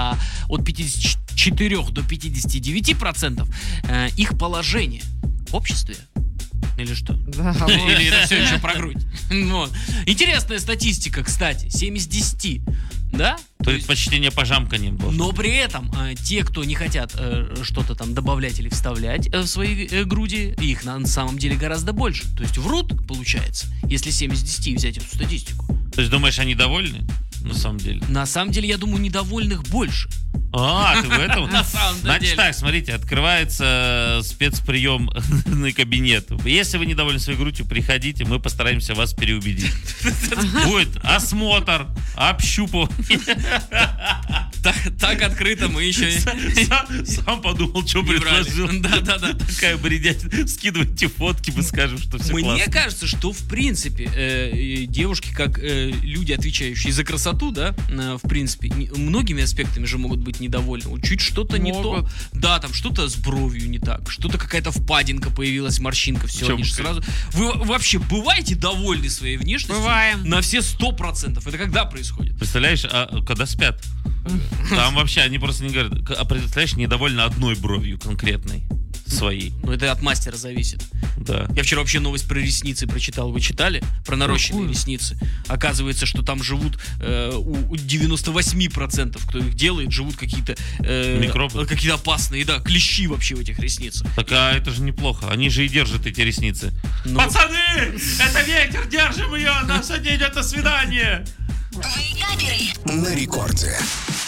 от 54 до 59% их положение в обществе. Или что? Да, Или это все еще про грудь? Вот. Интересная статистика, кстати. 7 из 10. Да? То есть предпочтение пожамканием должно. Но при этом те, кто не хотят что-то там добавлять или вставлять в свои груди, их на самом деле гораздо больше. То есть врут, получается, если 7 из 10 взять эту статистику. То есть думаешь, они довольны? На самом деле. На самом деле, я думаю, недовольных больше. Ты в этом? На самом Значит деле. так, смотрите, открывается спецприемный кабинет. Если вы недовольны своей грудью, приходите, мы постараемся вас переубедить. Будет осмотр, общупывание. Так открыто мы еще Сам подумал, что не брали. предложил. Да. Такая бредять. Скидывайте фотки, мы скажем, что все Мне классно. кажется, что в принципе девушки, как люди, отвечающие за красоту, да, в принципе, многими аспектами же могут быть недовольны. Вот чуть что-то не то. Могут. Да, там что-то с бровью не так, что-то какая-то впадинка появилась, морщинка, все, Чё, они же сразу. Вы вообще бываете довольны своей внешностью? Бываем. На все 100%. Это когда происходит? Представляешь, когда спят? Там вообще они просто не говорят. А представляешь, недовольны одной бровью конкретной своей. Ну, это от мастера зависит. Да. Я вчера вообще новость про ресницы прочитал. Вы читали? Про нарощенные Какую? ресницы. Оказывается, что там живут у 98%, кто их делает, живут какие-то Микробы? какие-то опасные, да, клещи вообще в этих ресницах. Так, а это же неплохо. Они же и держат эти ресницы. Ну, Пацаны! Это ветер! Держим ее! Нас сегодня идет на свидание! На рекорде.